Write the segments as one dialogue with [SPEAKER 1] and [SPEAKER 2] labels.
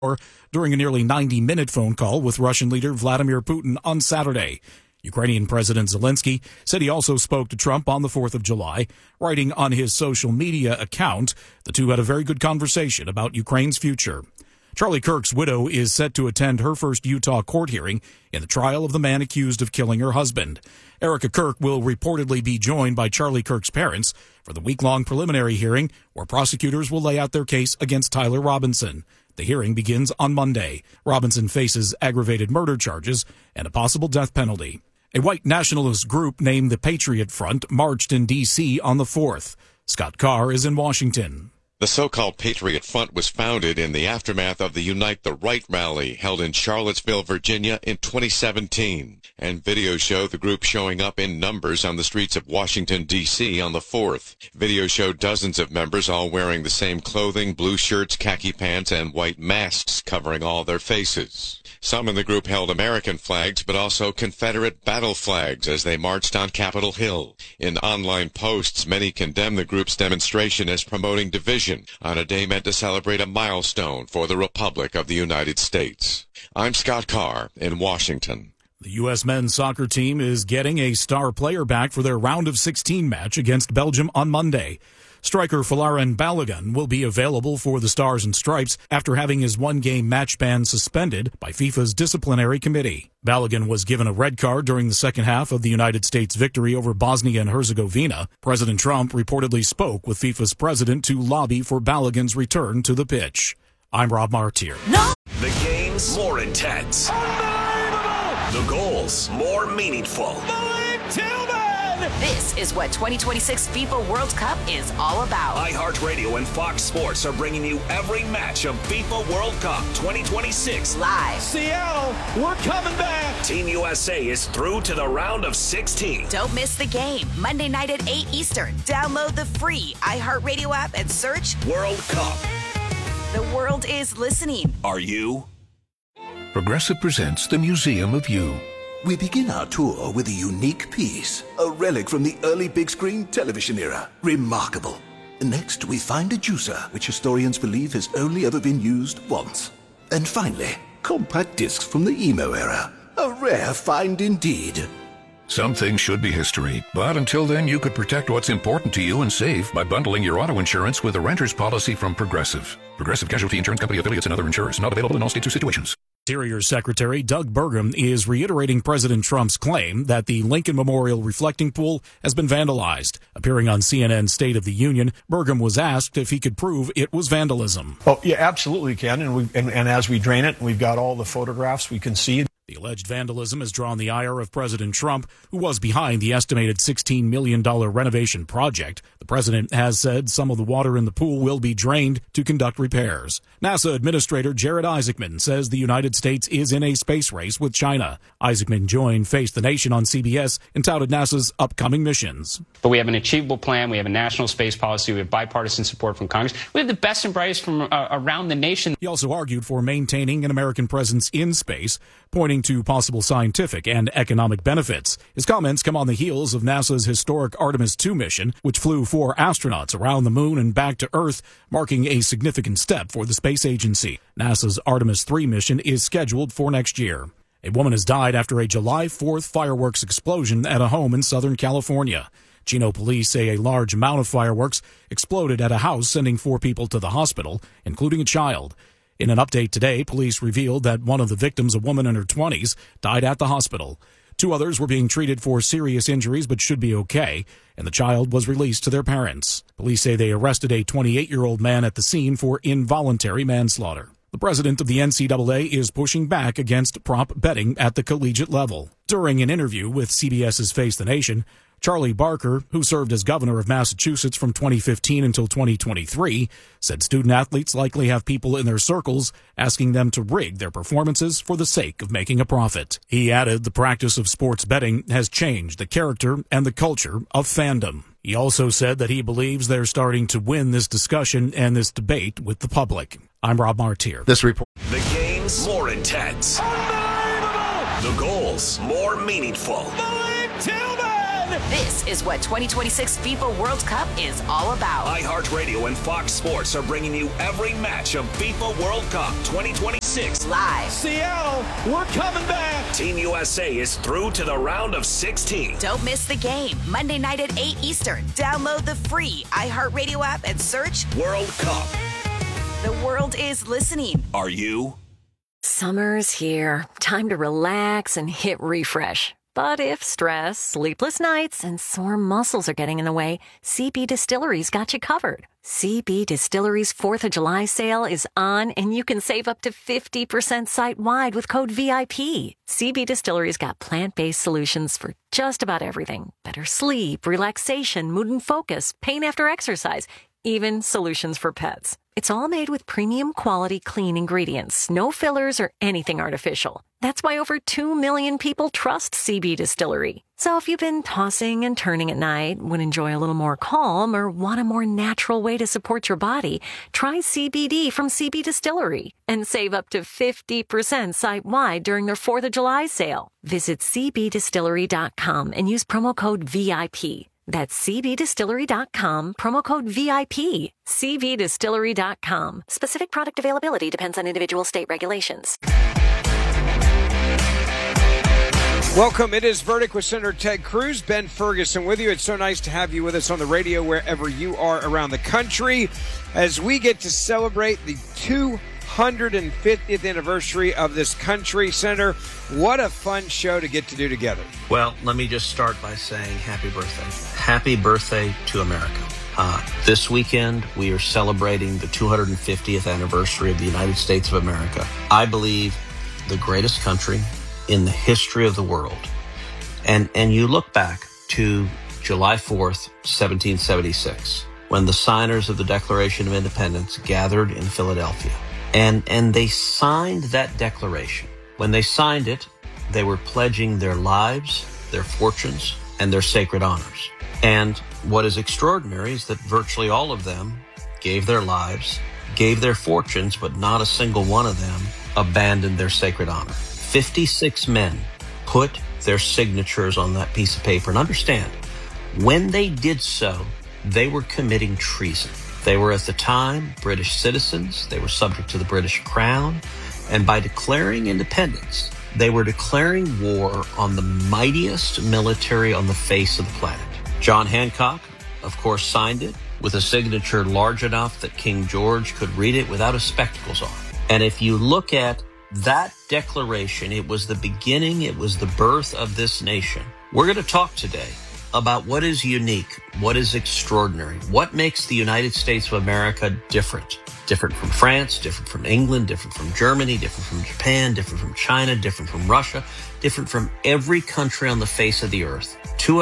[SPEAKER 1] during a nearly 90-minute phone call with Russian leader Vladimir Putin on Saturday. Ukrainian President Zelensky said he also spoke to Trump on the 4th of July, writing on his social media account, the two had a very good conversation about Ukraine's future. Charlie Kirk's widow is set to attend her first Utah court hearing in the trial of the man accused of killing her husband. Erica Kirk will reportedly be joined by Charlie Kirk's parents for the week-long preliminary hearing where prosecutors will lay out their case against Tyler Robinson. The hearing begins on Monday. Robinson faces aggravated murder charges and a possible death penalty. A white nationalist group named the Patriot Front marched in D.C. on the 4th. Scott Carr is in Washington.
[SPEAKER 2] The so-called Patriot Front was founded in the aftermath of the Unite the Right rally held in Charlottesville, Virginia in 2017. And videos show the group showing up in numbers on the streets of Washington, D.C. on the 4th. Videos show dozens of members all wearing the same clothing, blue shirts, khaki pants, and white masks covering all their faces. Some in the group held American flags, but also Confederate battle flags as they marched on Capitol Hill. In online posts, many condemned the group's demonstration as promoting division on a day meant to celebrate a milestone for the Republic of the United States. I'm Scott Carr in Washington.
[SPEAKER 1] The U.S. men's soccer team is getting a star player back for their round of 16 match against Belgium on Monday. Striker Folarin Balogun will be available for the Stars and Stripes after having his one-game match ban suspended by FIFA's disciplinary committee. Balogun was given a red card during the second half of the United States' victory over Bosnia and Herzegovina. President Trump reportedly spoke with FIFA's president to lobby for Balogun's return to the pitch. I'm Rob Martier.
[SPEAKER 3] No. The game's more intense. The goals more meaningful.
[SPEAKER 4] This is what 2026 FIFA World Cup is all about.
[SPEAKER 3] iHeartRadio and Fox Sports are bringing you every match of FIFA World Cup 2026
[SPEAKER 4] live.
[SPEAKER 5] Seattle, we're coming back.
[SPEAKER 3] Team USA is through to the round of 16.
[SPEAKER 4] Don't miss the game. Monday night at 8 Eastern. Download the free iHeartRadio app and search
[SPEAKER 3] World Cup.
[SPEAKER 4] The world is listening.
[SPEAKER 3] Are you?
[SPEAKER 6] Progressive presents the Museum of You.
[SPEAKER 7] We begin our tour with a unique piece, a relic from the early big screen television era. Remarkable. Next, we find a juicer, which historians believe has only ever been used once. And finally, compact discs from the emo era. A rare find indeed.
[SPEAKER 6] Some things should be history, but until then you could protect what's important to you and save by bundling your auto insurance with a renter's policy from Progressive. Progressive Casualty Insurance Company affiliates and other insurers. Not available in all states or situations.
[SPEAKER 1] Interior Secretary Doug Burgum is reiterating President Trump's claim that the Lincoln Memorial reflecting pool has been vandalized. Appearing on CNN's State of the Union, Burgum was asked if he could prove it was vandalism.
[SPEAKER 5] Oh, yeah, absolutely can. And as we drain it, we've got all the photographs we can see.
[SPEAKER 1] The alleged vandalism has drawn the ire of President Trump, who was behind the estimated $16 million renovation project. The president has said some of the water in the pool will be drained to conduct repairs. NASA Administrator Jared Isaacman says the United States is in a space race with China. Isaacman joined Face the Nation on CBS and touted NASA's upcoming missions.
[SPEAKER 8] But we have an achievable plan. We have a national space policy. We have bipartisan support from Congress. We have the best and brightest from around the nation.
[SPEAKER 1] He also argued for maintaining an American presence in space, pointing to possible scientific and economic benefits. His comments come on the heels of NASA's historic Artemis II mission, which flew 4 astronauts around the moon and back to Earth, marking a significant step for the space agency. NASA's Artemis III mission is scheduled for next year. A woman has died after a July 4th fireworks explosion at a home in Southern California. Chino police say a large amount of fireworks exploded at a house, sending 4 people to the hospital, including a child. In an update today, police revealed that one of the victims, a woman in her 20s, died at the hospital. 2 others were being treated for serious injuries but should be okay, and the child was released to their parents. Police say they arrested a 28-year-old man at the scene for involuntary manslaughter. The president of the NCAA is pushing back against prop betting at the collegiate level. During an interview with CBS's Face the Nation, Charlie Barker, who served as governor of Massachusetts from 2015 until 2023, said student athletes likely have people in their circles asking them to rig their performances for the sake of making a profit. He added the practice of sports betting has changed the character and the culture of fandom. He also said that he believes they're starting to win this discussion and this debate with the public. I'm Rob Martier.
[SPEAKER 6] This report.
[SPEAKER 3] The game's more intense. The goals more meaningful.
[SPEAKER 4] This is what 2026 FIFA World Cup is all about.
[SPEAKER 3] iHeartRadio and Fox Sports are bringing you every match of FIFA World Cup 2026
[SPEAKER 4] Live.
[SPEAKER 9] Seattle, we're coming back.
[SPEAKER 3] Team USA is through to the round of 16.
[SPEAKER 4] Don't miss the game. Monday night at 8 Eastern. Download the free iHeartRadio app and search
[SPEAKER 3] World Cup.
[SPEAKER 4] The world is listening.
[SPEAKER 3] Are you?
[SPEAKER 10] Summer's here. Time to relax and hit refresh. But if stress, sleepless nights, and sore muscles are getting in the way, CB Distillery's got you covered. CB Distillery's 4th of July sale is on, and you can save up to 50% site-wide with code VIP. CB Distillery's got plant-based solutions for just about everything. Better sleep, relaxation, mood and focus, pain after exercise, even solutions for pets. It's all made with premium quality clean ingredients, no fillers or anything artificial. That's why over 2 million people trust CB Distillery. So if you've been tossing and turning at night, would enjoy a little more calm, or want a more natural way to support your body, try CBD from CB Distillery and save up to 50% site-wide during their 4th of July sale. Visit cbdistillery.com and use promo code VIP. That's cbdistillery.com, promo code VIP. cbdistillery.com. Specific product availability depends on individual state regulations.
[SPEAKER 11] Welcome. It is Verdict with Senator Ted Cruz. Ben Ferguson with you. It's so nice to have you with us on the radio wherever you are around the country as we get to celebrate the 250th anniversary of this country. Senator, what a fun show to get to do together.
[SPEAKER 12] Well, let me just start by saying happy birthday. Happy birthday to America. This weekend, we are celebrating the 250th anniversary of the United States of America. I believe the greatest country in the history of the world. And you look back to July 4th, 1776, when the signers of the Declaration of Independence gathered in Philadelphia. And they signed that declaration. When they signed it, they were pledging their lives, their fortunes, and their sacred honors. And what is extraordinary is that virtually all of them gave their lives, gave their fortunes, but not a single one of them abandoned their sacred honor. 56 men put their signatures on that piece of paper. And understand, when they did so, they were committing treason. They were at the time British citizens. They were subject to the British crown. And by declaring independence, they were declaring war on the mightiest military on the face of the planet. John Hancock, of course, signed it with a signature large enough that King George could read it without his spectacles on. And if you look at that declaration, it was the beginning, it was the birth of this nation. We're going to talk today about what is unique, what is extraordinary, what makes the United States of America different. Different from France, different from England, different from Germany, different from Japan, different from China, different from Russia, different from every country on the face of the earth.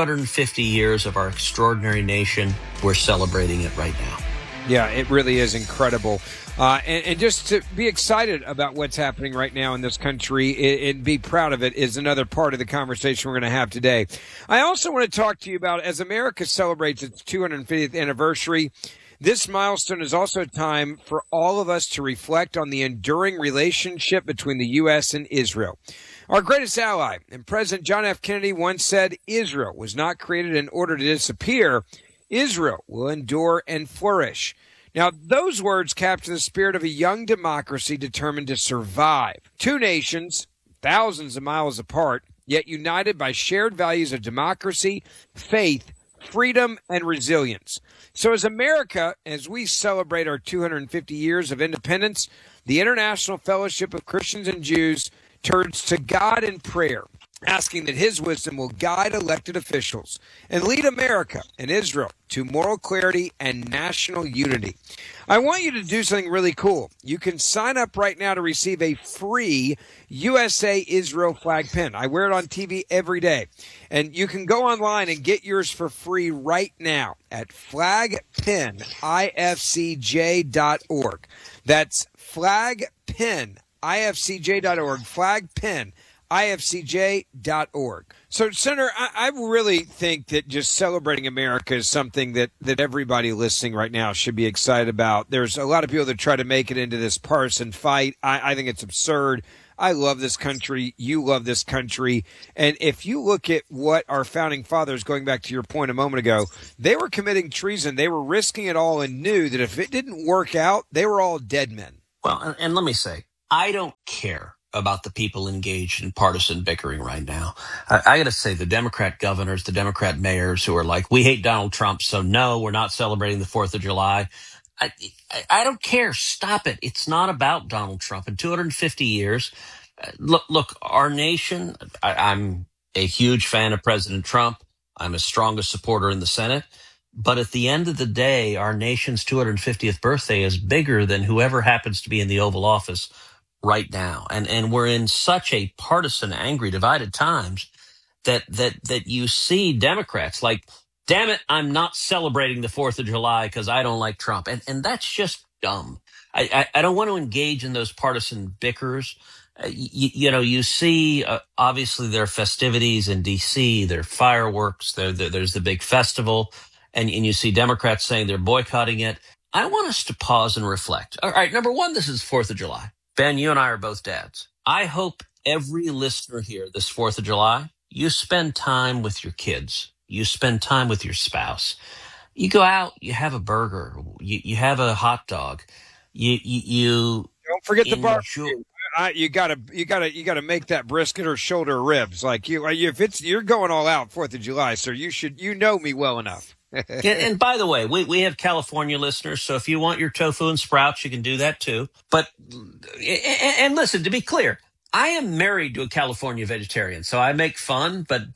[SPEAKER 12] 250 years of our extraordinary nation, we're celebrating it right now.
[SPEAKER 11] Yeah, it really is incredible. And just to be excited about what's happening right now in this country and be proud of it is another part of the conversation we're going to have today. I also want to talk to you about, as America celebrates its 250th anniversary, this milestone is also time for all of us to reflect on the enduring relationship between the U.S. and Israel. Our greatest ally, and President John F. Kennedy once said, Israel was not created in order to disappear. Israel will endure and flourish. Now, those words capture the spirit of a young democracy determined to survive. Two nations, thousands of miles apart, yet united by shared values of democracy, faith, freedom, and resilience. So as America, as we celebrate our 250 years of independence, the International Fellowship of Christians and Jews turns to God in prayer, asking that his wisdom will guide elected officials and lead America and Israel to moral clarity and national unity. I want you to do something really cool. You can sign up right now to receive a free USA Israel flag pin. I wear it on TV every day. And you can go online and get yours for free right now at flagpinifcj.org. That's flagpinifcj.org. Flagpinifcj.org. So, Senator, I really think that just celebrating America is something that everybody listening right now should be excited about. There's a lot of people that try to make it into this partisan fight. I think it's absurd. I love this country. You love this country. And if you look at what our founding fathers, going back to your point a moment ago, they were committing treason. They were risking it all and knew that if it didn't work out, they were all dead men.
[SPEAKER 12] Well, and let me say, I don't care about the people engaged in partisan bickering right now. I got to say, the Democrat governors, the Democrat mayors who are like, we hate Donald Trump, so no, we're not celebrating the 4th of July. I don't care. Stop it. It's not about Donald Trump. In 250 years, look, our nation, I'm a huge fan of President Trump. I'm his strongest supporter in the Senate. But at the end of the day, our nation's 250th birthday is bigger than whoever happens to be in the Oval Office right now. And we're in such a partisan, angry, divided times that you see Democrats like, damn it, I'm not celebrating the 4th of July because I don't like Trump. And that's just dumb. I don't want to engage in those partisan bickers. You see, obviously there are festivities in D.C., there are fireworks, there's the big festival, and you see Democrats saying they're boycotting it. I want us to pause and reflect. All right, number one, this is 4th of July. Ben, you and I are both dads. I hope every listener here this 4th of July, you spend time with your kids. You spend time with your spouse. You go out, you have a burger, you have a hot dog. You
[SPEAKER 11] don't forget the barbecue. You gotta make that brisket or shoulder ribs. Like you're going all out 4th of July, sir. You know me well enough.
[SPEAKER 12] And by the way, we have California listeners, so if you want your tofu and sprouts, you can do that too. But and listen, to be clear, I am married to a California vegetarian, so I make fun. But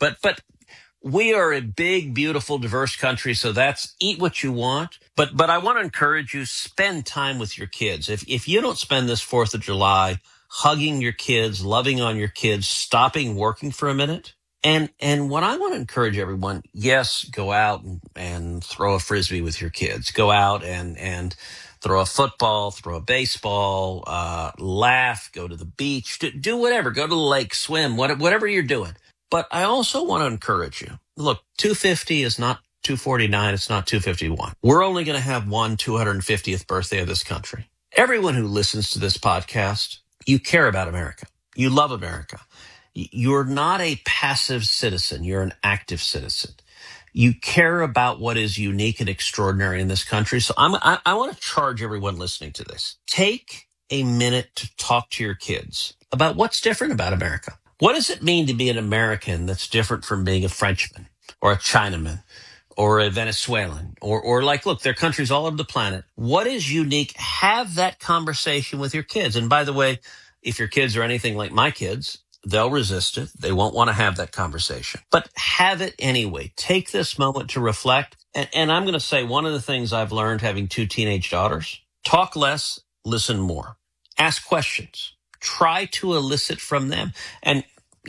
[SPEAKER 12] we are a big, beautiful, diverse country, so that's eat what you want. But I want to encourage you, spend time with your kids. If you don't spend this 4th of July hugging your kids, loving on your kids, stopping working for a minute. And what I want to encourage everyone, yes, go out and throw a Frisbee with your kids. Go out and throw a football, throw a baseball, laugh, go to the beach, do whatever, go to the lake, swim, whatever you're doing. But I also want to encourage you. Look, 250 is not 249. It's not 251. We're only going to have one 250th birthday of this country. Everyone who listens to this podcast, you care about America. You love America. You're not a passive citizen. You're an active citizen. You care about what is unique and extraordinary in this country. So I want to charge everyone listening to this. Take a minute to talk to your kids about what's different about America. What does it mean to be an American that's different from being a Frenchman or a Chinaman or a Venezuelan or like, look, there are countries all over the planet. What is unique? Have that conversation with your kids. And by the way, if your kids are anything like my kids, they'll resist it. They won't want to have that conversation, but have it anyway. Take this moment to reflect. And I'm going to say one of the things I've learned having 2 teenage daughters, talk less, listen more, ask questions, try to elicit from them. And,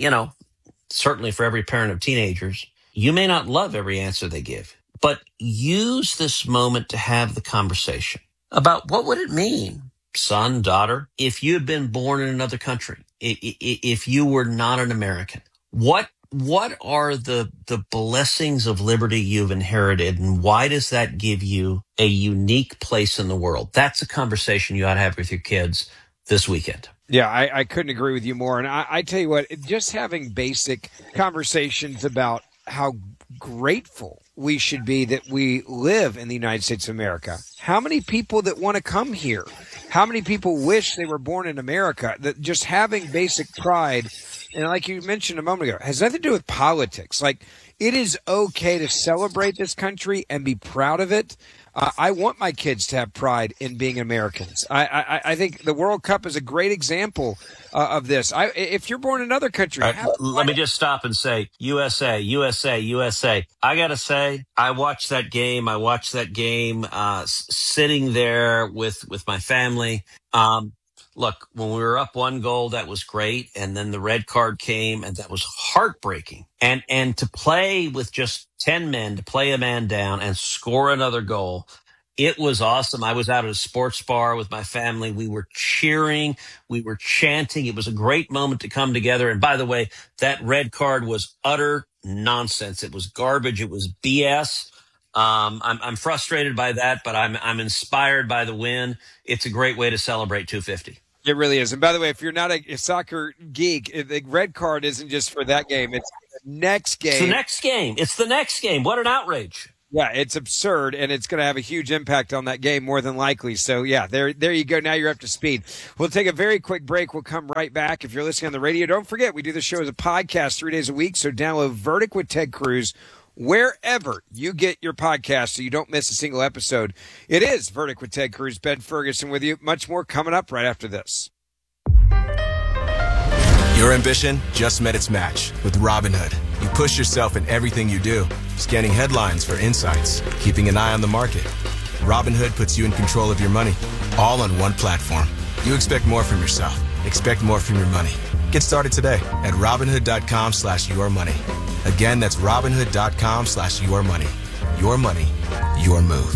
[SPEAKER 12] certainly for every parent of teenagers, you may not love every answer they give, but use this moment to have the conversation about what would it mean, son, daughter, if you had been born in another country, if you were not an American. What are the blessings of liberty you've inherited, and why does that give you a unique place in the world? That's a conversation you ought to have with your kids this weekend.
[SPEAKER 11] Yeah, I couldn't agree with you more. And I tell you what, just having basic conversations about how grateful we should be that we live in the United States of America. How many people that want to come here? How many people wish they were born in America? That just having basic pride, and like you mentioned a moment ago, has nothing to do with politics. Like, it is okay to celebrate this country and be proud of it. I want my kids to have pride in being Americans. I think the World Cup is a great example of this. If you're born in another country,
[SPEAKER 12] let me just stop and say USA, USA, USA. I got to say, I watched that game. Sitting there with my family. Look, when we were up 1 goal, that was great. And then the red card came, and that was heartbreaking. And to play with just 10 men, to play a man down and score another goal, it was awesome. I was out at a sports bar with my family. We were cheering. We were chanting. It was a great moment to come together. And by the way, that red card was utter nonsense. It was garbage. It was BS. I'm frustrated by that, but I'm inspired by the win. It's a great way to celebrate 250.
[SPEAKER 11] It really is. And by the way, if you're not a soccer geek, the red card isn't just for that game. It's the next game.
[SPEAKER 13] It's the next game. It's the next game. What an outrage.
[SPEAKER 11] Yeah, it's absurd, and it's going to have a huge impact on that game more than likely. So, yeah, there you go. Now you're up to speed. We'll take a very quick break. We'll come right back. If you're listening on the radio, don't forget, we do the show as a podcast 3 days a week, so download Verdict with Ted Cruz wherever you get your podcast so you don't miss a single episode. It is Verdict with Ted Cruz. Ben Ferguson with you. Much more coming up right after this.
[SPEAKER 14] Your ambition just met its match with Robinhood. You push yourself in everything you do, scanning headlines for insights, keeping an eye on the market. Robinhood puts you in control of your money, all on one platform. You expect more from yourself. Expect more from your money. Get started today at Robinhood.com/yourmoney. Again, that's Robinhood.com/yourmoney. Your money, your move.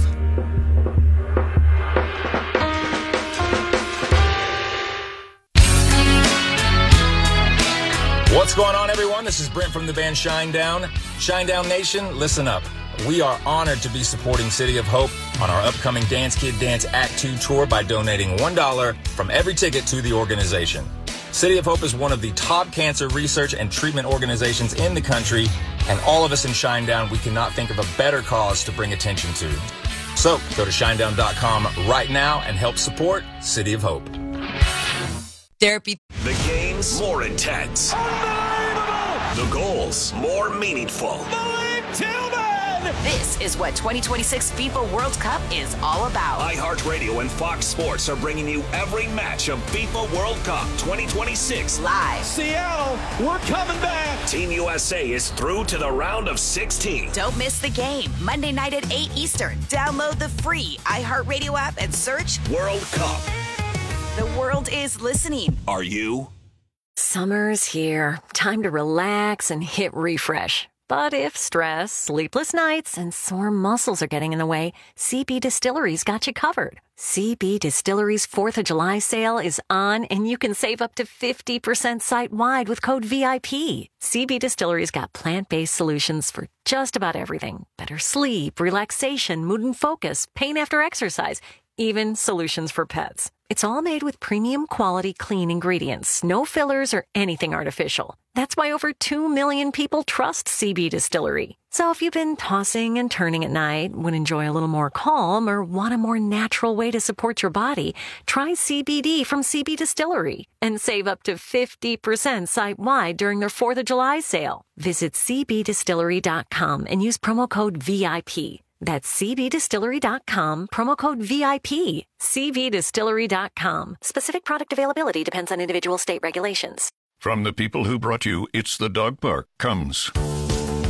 [SPEAKER 15] What's going on, everyone? This is Brent from the band Shinedown. Shinedown Nation, listen up. We are honored to be supporting City of Hope on our upcoming Dance Kid Dance Act 2 tour by donating $1 from every ticket to the organization. City of Hope is one of the top cancer research and treatment organizations in the country, and all of us in Shinedown, we cannot think of a better cause to bring attention to. So go to shinedown.com right now and help support City of Hope.
[SPEAKER 3] Therapy. The games more intense. Unbelievable! The goals more meaningful.
[SPEAKER 4] This is what 2026 FIFA World Cup is all about.
[SPEAKER 3] iHeartRadio and Fox Sports are bringing you every match of FIFA World Cup 2026
[SPEAKER 4] live.
[SPEAKER 9] Seattle, we're coming back.
[SPEAKER 3] Team USA is through to the round of 16.
[SPEAKER 4] Don't miss the game. Monday night at 8 Eastern. Download the free iHeartRadio app and search
[SPEAKER 3] World Cup.
[SPEAKER 4] The world is listening.
[SPEAKER 3] Are you?
[SPEAKER 10] Summer's here. Time to relax and hit refresh. But if stress, sleepless nights, and sore muscles are getting in the way, CB Distillery's got you covered. CB Distillery's 4th of July sale is on, and you can save up to 50% site-wide with code VIP. CB Distillery's got plant-based solutions for just about everything. Better sleep, relaxation, mood and focus, pain after exercise, even solutions for pets. It's all made with premium quality clean ingredients, no fillers or anything artificial. That's why over 2 million people trust CB Distillery. So if you've been tossing and turning at night, would enjoy a little more calm, or want a more natural way to support your body, try CBD from CB Distillery and save up to 50% site-wide during their 4th of July sale. Visit cbdistillery.com and use promo code VIP. That's cbdistillery.com, promo code VIP. cbdistillery.com. Specific product availability depends on individual state regulations.
[SPEAKER 6] From the people who brought you It's the Dog Park comes